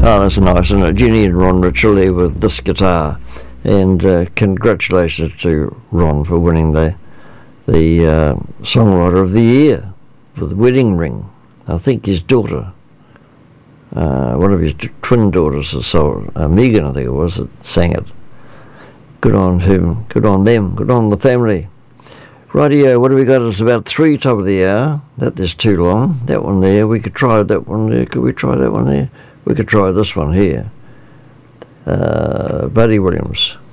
Oh, that's nice, isn't it? Jenny and Ron Ritchell with this guitar. And congratulations to Ron for winning the Songwriter of the Year for the Wedding Ring. I think his daughter, one of his twin daughters, Megan, I think it was, that sang it. Good on him, good on them, good on the family. Rightio, what have we got? It's about 3 top of the hour. That is too long. That one there, we could try that one there. Could we try that one there? We could try this one here. Buddy Williams.